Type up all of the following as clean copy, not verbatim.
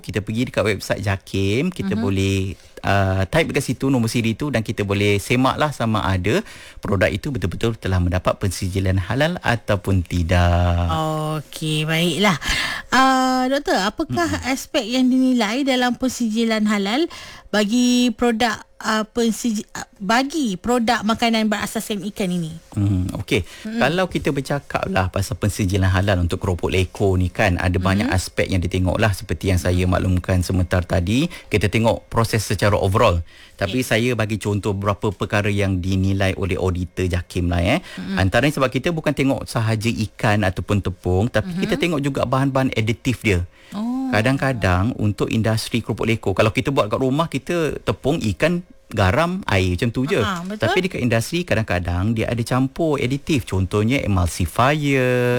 kita pergi dekat website JAKIM, kita boleh type dekat situ nombor siri tu dan kita boleh semaklah sama ada produk itu betul-betul telah mendapat pensijilan halal ataupun tidak. Okey, baiklah. Doktor, apakah aspek yang dinilai dalam pensijilan halal bagi produk bagi produk makanan berasaskan ikan ini? Okey. Kalau kita bercakap lah pasal pensijilan halal untuk keropok lekor ni kan, ada banyak aspek yang ditengok lah, seperti yang saya maklumkan sebentar tadi. Kita tengok proses secara overall. Tapi saya bagi contoh beberapa perkara yang dinilai oleh auditor JAKIM lah. Antaranya sebab kita bukan tengok sahaja ikan ataupun tepung, tapi kita tengok juga bahan-bahan aditif dia. Kadang-kadang untuk industri keropok lekor, kalau kita buat kat rumah, kita tepung, ikan, garam, air, macam tu je. Tapi dekat industri kadang-kadang dia ada campur aditif, contohnya emulsifier,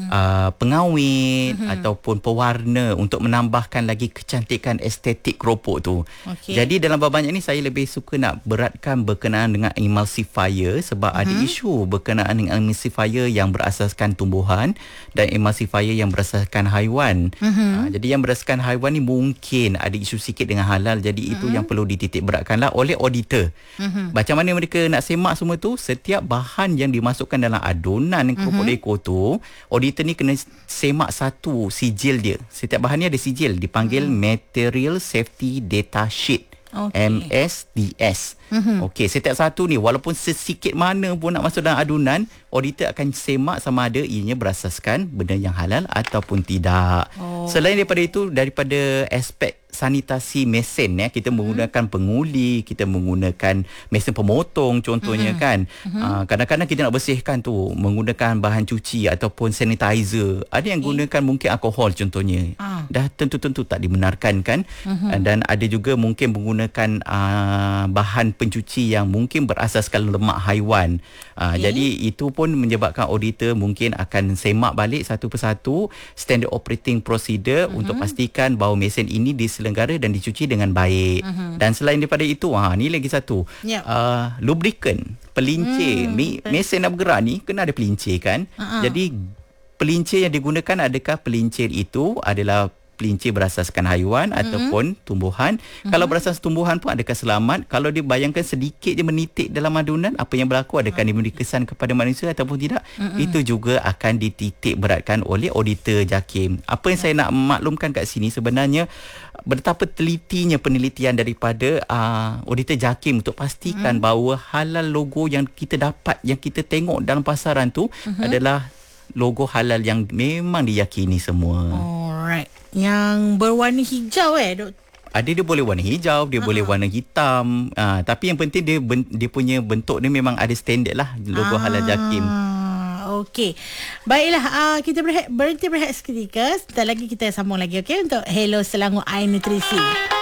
pengawet ataupun pewarna untuk menambahkan lagi kecantikan estetik keropok tu. Jadi dalam bab banyak ni saya lebih suka nak beratkan berkenaan dengan emulsifier, sebab ada isu berkenaan dengan emulsifier yang berasaskan tumbuhan dan emulsifier yang berasaskan haiwan. Jadi yang berasaskan haiwan ni mungkin ada isu sikit dengan halal, jadi itu yang perlu dititik beratkanlah oleh auditor. Macam mana mereka nak semak semua tu, setiap bahan yang dimasukkan dalam adunan keropok lekor tu, auditor ni kena semak satu sijil dia. Setiap bahan ni ada sijil, dipanggil Material Safety Data Sheet, MSDS. Okey, setiap satu ni walaupun sesikit mana pun nak masuk dalam adunan, auditor akan semak sama ada ianya berasaskan benda yang halal ataupun tidak. Selain daripada itu, daripada aspek sanitasi mesin, kita menggunakan penguli, kita menggunakan mesin pemotong contohnya kan. Kadang-kadang kita nak bersihkan tu menggunakan bahan cuci ataupun sanitizer. Ada yang gunakan mungkin alkohol contohnya. Dah tentu-tentu tak dibenarkan kan. Dan ada juga mungkin menggunakan bahan pencuci yang mungkin berasaskan lemak haiwan. Jadi itu pun menyebabkan auditor mungkin akan semak balik satu persatu standard operating procedure untuk pastikan bahawa mesin ini diselenggara dan dicuci dengan baik. Dan selain daripada itu, ni lagi satu, lubricant, pelincir. Mesin nak bergerak ni kena ada pelincir kan. Jadi pelincir yang digunakan, adakah pelincir itu adalah pelincir berasaskan haiwan ataupun tumbuhan? Kalau berasaskan tumbuhan pun adakah selamat? Kalau dia bayangkan sedikit dia menitik dalam adunan, apa yang berlaku? Adakah dia memberi kesan kepada manusia ataupun tidak? Itu juga akan dititik beratkan oleh auditor JAKIM. Apa yang saya nak maklumkan kat sini sebenarnya, betapa telitinya penelitian daripada auditor JAKIM untuk pastikan bahawa halal logo yang kita dapat, yang kita tengok dalam pasaran tu adalah logo halal yang memang diyakini semua. Alright. Yang berwarna hijau ada, dia boleh warna hijau, dia boleh warna hitam. Tapi yang penting dia punya bentuk ni memang ada standard lah, logo halal JAKIM. Okey. Baiklah, kita berhenti berehat seketika. Sebentar lagi kita sambung lagi, okey, untuk Hello Selangor Air Nutrisi.